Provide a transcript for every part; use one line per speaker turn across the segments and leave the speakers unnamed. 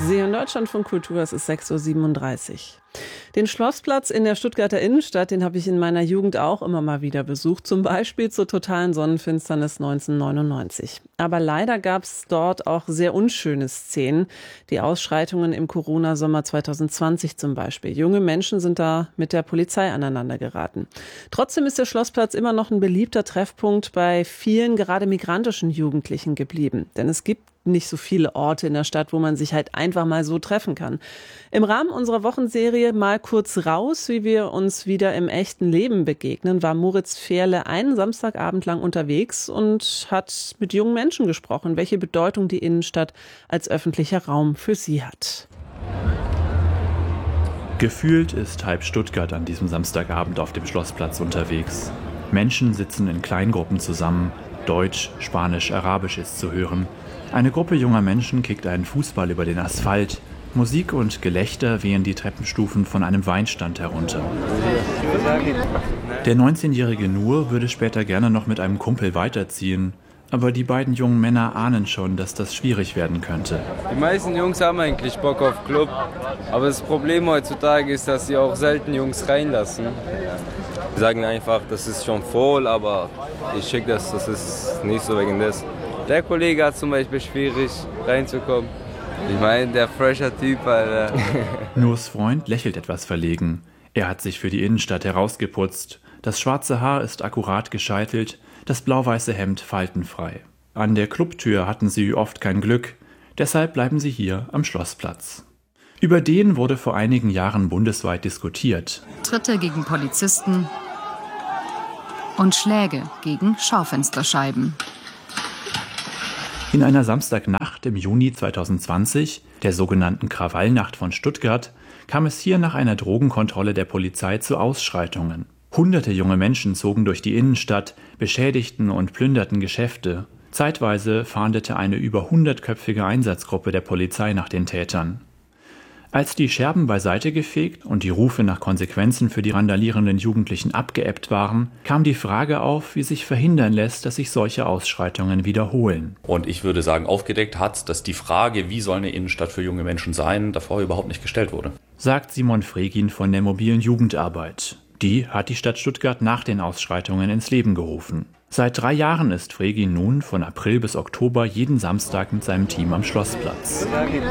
Sie hören Deutschlandfunk Kultur, es ist 6:37 Uhr. Den Schlossplatz in der Stuttgarter Innenstadt, den habe ich in meiner Jugend auch immer mal wieder besucht, zum Beispiel zur totalen Sonnenfinsternis 1999. Aber leider gab es dort auch sehr unschöne Szenen, die Ausschreitungen im Corona-Sommer 2020 zum Beispiel. Junge Menschen sind da mit der Polizei aneinander geraten. Trotzdem ist der Schlossplatz immer noch ein beliebter Treffpunkt bei vielen, gerade migrantischen Jugendlichen geblieben. Denn es gibt nicht so viele Orte in der Stadt, wo man sich halt einfach mal so treffen kann. Im Rahmen unserer Wochenserie Mal kurz raus, wie wir uns wieder im echten Leben begegnen, war Moritz Fehrle einen Samstagabend lang unterwegs und hat mit jungen Menschen gesprochen, welche Bedeutung die Innenstadt als öffentlicher Raum für sie hat.
Gefühlt ist halb Stuttgart an diesem Samstagabend auf dem Schlossplatz unterwegs. Menschen sitzen in Kleingruppen zusammen. Deutsch, Spanisch, Arabisch ist zu hören. Eine Gruppe junger Menschen kickt einen Fußball über den Asphalt. Musik und Gelächter wehen die Treppenstufen von einem Weinstand herunter. Der 19-jährige Nur würde später gerne noch mit einem Kumpel weiterziehen. Aber die beiden jungen Männer ahnen schon, dass das schwierig werden könnte.
Die meisten Jungs haben eigentlich Bock auf Club. Aber das Problem heutzutage ist, dass sie auch selten Jungs reinlassen.
Die sagen einfach, das ist schon voll, aber ich check das ist nicht so wegen des.
Der Kollege hat zum Beispiel schwierig reinzukommen. Ich meine, der fresher Typ, Alter.
Nurs Freund lächelt etwas verlegen. Er hat sich für die Innenstadt herausgeputzt. Das schwarze Haar ist akkurat gescheitelt, das blau-weiße Hemd faltenfrei. An der Clubtür hatten sie oft kein Glück, deshalb bleiben sie hier am Schlossplatz. Über den wurde vor einigen Jahren bundesweit diskutiert.
Tritte gegen Polizisten und Schläge gegen Schaufensterscheiben.
In einer Samstagnacht im Juni 2020, der sogenannten Krawallnacht von Stuttgart, kam es hier nach einer Drogenkontrolle der Polizei zu Ausschreitungen. Hunderte junge Menschen zogen durch die Innenstadt, beschädigten und plünderten Geschäfte. Zeitweise fahndete eine über 100-köpfige Einsatzgruppe der Polizei nach den Tätern. Als die Scherben beiseite gefegt und die Rufe nach Konsequenzen für die randalierenden Jugendlichen abgeebbt waren, kam die Frage auf, wie sich verhindern lässt, dass sich solche Ausschreitungen wiederholen.
Und ich würde sagen, aufgedeckt hat, dass die Frage, wie soll eine Innenstadt für junge Menschen sein, davor überhaupt nicht gestellt wurde.
Sagt Simon Fregin von der mobilen Jugendarbeit. Die hat die Stadt Stuttgart nach den Ausschreitungen ins Leben gerufen. Seit 3 Jahren ist Fregin nun von April bis Oktober jeden Samstag mit seinem Team am Schlossplatz.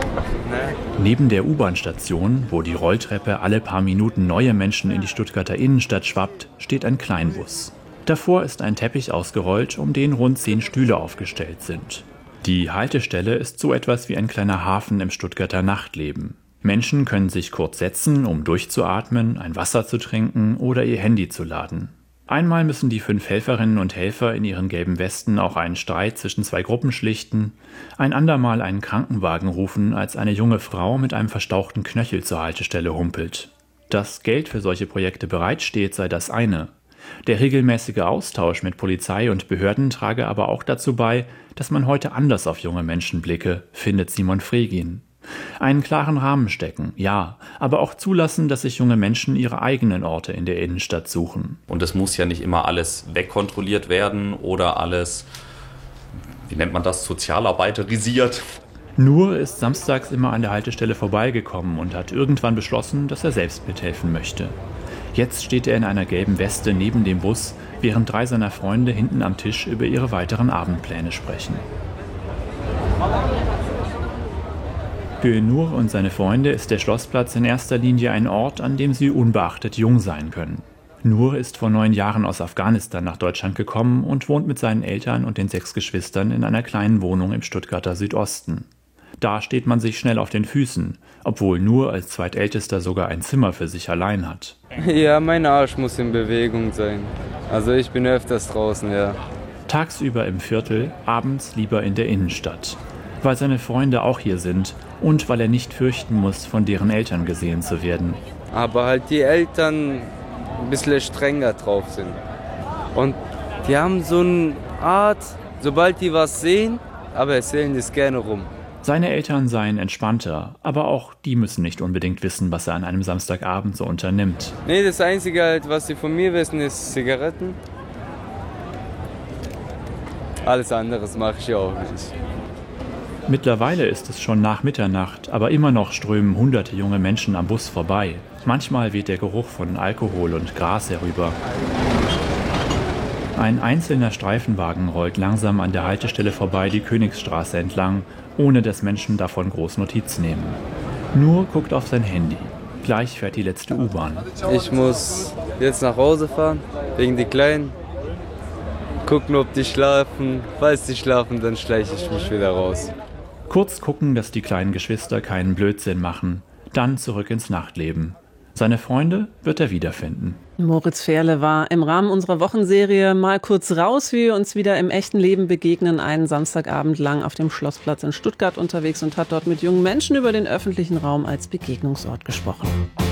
Neben der U-Bahn-Station, wo die Rolltreppe alle paar Minuten neue Menschen in die Stuttgarter Innenstadt schwappt, steht ein Kleinbus. Davor ist ein Teppich ausgerollt, um den rund 10 Stühle aufgestellt sind. Die Haltestelle ist so etwas wie ein kleiner Hafen im Stuttgarter Nachtleben. Menschen können sich kurz setzen, um durchzuatmen, ein Wasser zu trinken oder ihr Handy zu laden. Einmal müssen die 5 Helferinnen und Helfer in ihren gelben Westen auch einen Streit zwischen 2 Gruppen schlichten, ein andermal einen Krankenwagen rufen, als eine junge Frau mit einem verstauchten Knöchel zur Haltestelle humpelt. Dass Geld für solche Projekte bereitsteht, sei das eine. Der regelmäßige Austausch mit Polizei und Behörden trage aber auch dazu bei, dass man heute anders auf junge Menschen blicke, findet Simon Fregin. Einen klaren Rahmen stecken, ja, aber auch zulassen, dass sich junge Menschen ihre eigenen Orte in der Innenstadt suchen.
Und es muss ja nicht immer alles wegkontrolliert werden oder alles, wie nennt man das, sozialarbeiterisiert.
Nur ist samstags immer an der Haltestelle vorbeigekommen und hat irgendwann beschlossen, dass er selbst mithelfen möchte. Jetzt steht er in einer gelben Weste neben dem Bus, während 3 seiner Freunde hinten am Tisch über ihre weiteren Abendpläne sprechen. Für Nur und seine Freunde ist der Schlossplatz in erster Linie ein Ort, an dem sie unbeachtet jung sein können. Nur ist vor 9 Jahren aus Afghanistan nach Deutschland gekommen und wohnt mit seinen Eltern und den 6 Geschwistern in einer kleinen Wohnung im Stuttgarter Südosten. Da steht man sich schnell auf den Füßen, obwohl Nur als Zweitältester sogar ein Zimmer für sich allein hat.
Ja, mein Arsch muss in Bewegung sein. Also ich bin öfters draußen, ja.
Tagsüber im Viertel, abends lieber in der Innenstadt. Weil seine Freunde auch hier sind und weil er nicht fürchten muss, von deren Eltern gesehen zu werden.
Aber halt die Eltern ein bisschen strenger drauf sind. Und die haben so eine Art, sobald die was sehen, aber erzählen das gerne rum.
Seine Eltern seien entspannter, aber auch die müssen nicht unbedingt wissen, was er an einem Samstagabend so unternimmt.
Nee, das Einzige halt, was sie von mir wissen, ist Zigaretten. Alles anderes mache ich auch nicht.
Mittlerweile ist es schon nach Mitternacht, aber immer noch strömen hunderte junge Menschen am Bus vorbei. Manchmal weht der Geruch von Alkohol und Gras herüber. Ein einzelner Streifenwagen rollt langsam an der Haltestelle vorbei die Königsstraße entlang, ohne dass Menschen davon groß Notiz nehmen. Nur guckt auf sein Handy. Gleich fährt die letzte U-Bahn.
Ich muss jetzt nach Hause fahren, wegen die Kleinen. Gucken, ob die schlafen. Falls die schlafen, dann schleiche ich mich wieder raus.
Kurz gucken, dass die kleinen Geschwister keinen Blödsinn machen. Dann zurück ins Nachtleben. Seine Freunde wird er wiederfinden.
Moritz Ferle war im Rahmen unserer Wochenserie Mal kurz raus, wie wir uns wieder im echten Leben begegnen, einen Samstagabend lang auf dem Schlossplatz in Stuttgart unterwegs und hat dort mit jungen Menschen über den öffentlichen Raum als Begegnungsort gesprochen.